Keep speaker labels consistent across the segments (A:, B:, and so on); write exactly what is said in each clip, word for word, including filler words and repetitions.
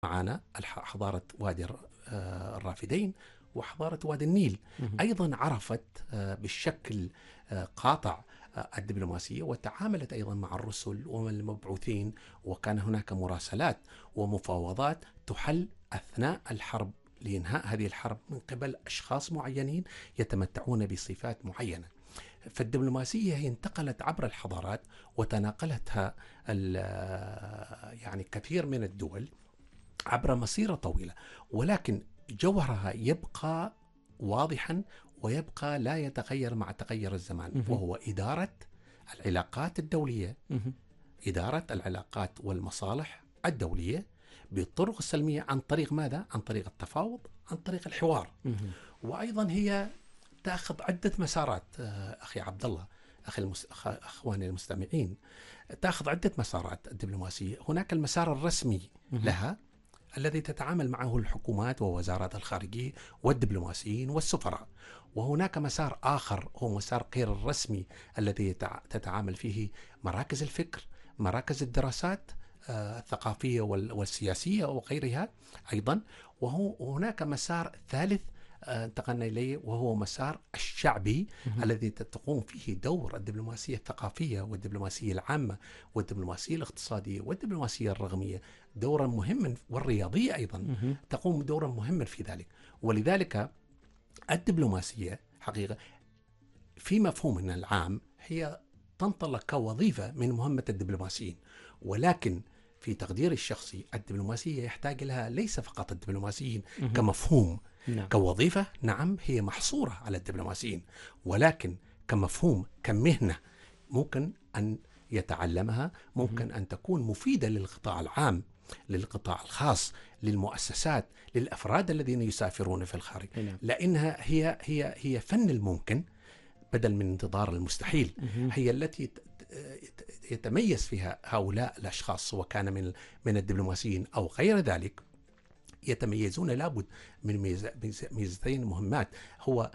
A: معنا حضارة وادي الرافدين وحضارة وادي النيل. أيضا عرفت بالشكل قاطع الدبلوماسية وتعاملت أيضا مع الرسل والمبعوثين، وكان هناك مراسلات ومفاوضات تحل أثناء الحرب لإنهاء هذه الحرب من قبل أشخاص معينين يتمتعون بصفات معينة. فالدبلوماسية هي انتقلت عبر الحضارات وتناقلتها يعني كثير من الدول عبر مسيرة طويلة، ولكن جوهرها يبقى واضحا ويبقى لا يتغير مع تغير الزمان، وهو إدارة العلاقات الدولية، إدارة العلاقات والمصالح الدولية بالطرق السلمية. عن طريق ماذا؟ عن طريق التفاوض، عن طريق الحوار. وأيضا هي تأخذ عدة مسارات أخي عبد الله، أخي المس... أخواني المستمعين، تأخذ عدة مسارات الدبلوماسية. هناك المسار الرسمي لها الذي تتعامل معه الحكومات ووزارات الخارجية والدبلوماسيين والسفراء، وهناك مسار آخر هو مسار غير الرسمي الذي تتعامل فيه مراكز الفكر، مراكز الدراسات الثقافية والسياسية وغيرها أيضا. وهناك مسار ثالث انتقلنا إليه وهو مسار الشعبي الذي تقوم فيه دور الدبلوماسية الثقافية والدبلوماسية العامة والدبلوماسية الاقتصادية والدبلوماسية الرقمية دورا مهما، والرياضية أيضا تقوم دورا مهما في ذلك. ولذلك الدبلوماسية حقيقة في مفهومنا العام هي تنطلق كوظيفة من مهمة الدبلوماسيين، ولكن في تقديري الشخصي الدبلوماسية يحتاج لها ليس فقط الدبلوماسيين كمفهوم. نعم. كوظيفة نعم هي محصورة على الدبلوماسيين، ولكن كمفهوم كمهنة ممكن أن يتعلمها، ممكن أن تكون مفيدة للقطاع العام، للقطاع الخاص، للمؤسسات، للأفراد الذين يسافرون في الخارج. نعم. لأنها هي هي هي فن الممكن بدل من انتظار المستحيل. هي التي يتميز فيها هؤلاء الأشخاص، وكان من من الدبلوماسيين أو غير ذلك، يتميزون لابد من ميزتين مهمات، هو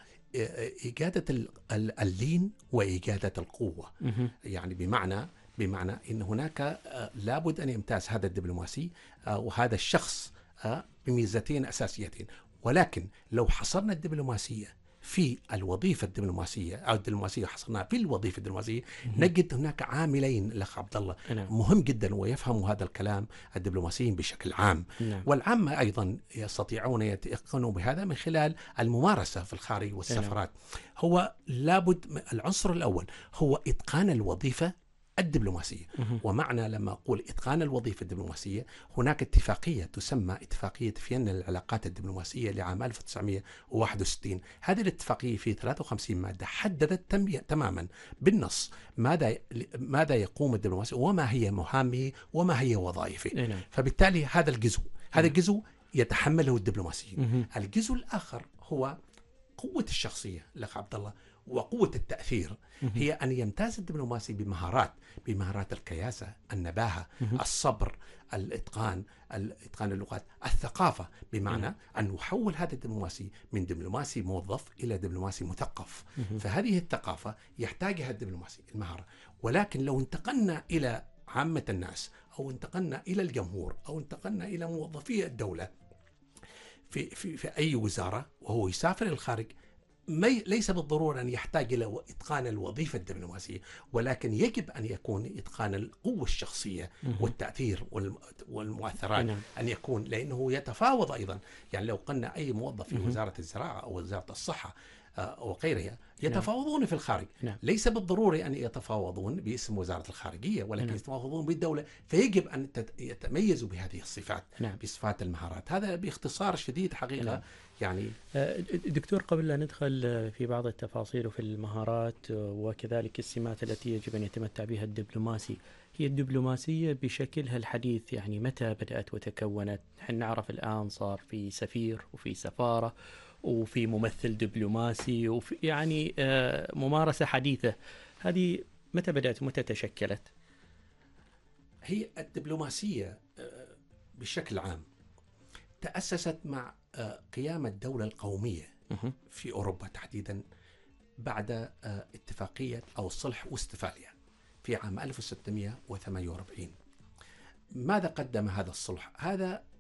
A: إيجادة اللين وإيجادة القوة. يعني بمعنى بمعنى إن هناك لابد أن يمتاز هذا الدبلوماسي وهذا الشخص بميزتين أساسيتين. ولكن لو حصرنا الدبلوماسية في الوظيفة الدبلوماسية أو الدبلوماسية حصلنا في الوظيفة الدبلوماسية، نجد هناك عاملين الأخ عبد الله مهم جدا ويفهموا هذا الكلام الدبلوماسيين بشكل عام. نعم. والعامة أيضا يستطيعون يتيقنوا بهذا من خلال الممارسة في الخارج والسفرات. نعم. هو لابد العنصر الأول هو إتقان الوظيفة الدبلوماسية. ومعنى لما أقول إتقان الوظيفة الدبلوماسية، هناك اتفاقية تسمى اتفاقية فيينا للعلاقات الدبلوماسية لعام ألف وتسعمائة وواحد وستين. هذه الاتفاقية في ثلاثة وخمسين مادة حددت تماما بالنص ماذا ماذا يقوم الدبلوماسي وما هي مهامه وما هي وظائفه. فبالتالي هذا الجزء هذا الجزء يتحمله الدبلوماسيين. الجزء الآخر هو قوة الشخصية الأخ عبد الله وقوة التأثير. هي أن يمتاز الدبلوماسي بمهارات بمهارات الكياسة، النباهة، الصبر، الإتقان، الإتقان اللغات، الثقافة، بمعنى أن نحول هذا الدبلوماسي من دبلوماسي موظف إلى دبلوماسي مثقف. فهذه الثقافة يحتاجها الدبلوماسي المهارة. ولكن لو انتقلنا إلى عامة الناس أو انتقلنا إلى الجمهور أو انتقلنا إلى موظفي الدولة في, في, في أي وزارة وهو يسافر الخارج، ليس بالضرورة أن يحتاج إلى إتقان الوظيفة الدبلوماسية، ولكن يجب أن يكون إتقان القوة الشخصية والتأثير والمؤثرات. أن يكون، لأنه يتفاوض أيضا. يعني لو قلنا أي موظف في وزارة الزراعة أو وزارة الصحة وغيرها يتفاوضون في الخارج، ليس بالضروري أن يتفاوضون باسم وزارة الخارجية، ولكن يتفاوضون بالدولة، فيجب أن يتميزوا بهذه الصفات، بصفات المهارات. هذا باختصار شديد حقيقة. يعني
B: دكتور، قبل أن ندخل في بعض التفاصيل وفي المهارات وكذلك السمات التي يجب أن يتمتع بها الدبلوماسي، هي الدبلوماسية بشكلها الحديث يعني متى بدأت وتكونت؟ نحن نعرف الآن صار في سفير وفي سفارة وفي ممثل دبلوماسي وفي يعني ممارسة حديثة. هذه متى بدأت ومتى تشكلت؟
A: هي الدبلوماسية بشكل عام تأسست مع قيام الدولة القومية في أوروبا تحديدا بعد اتفاقية أو صلح وستفاليا في عام ألف وستمائة وثمانية وأربعين. ماذا قدم هذا الصلح؟ هذا